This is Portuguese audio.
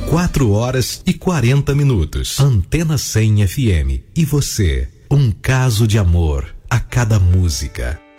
4h40. Antena 100 FM. E você, um caso de amor a cada música.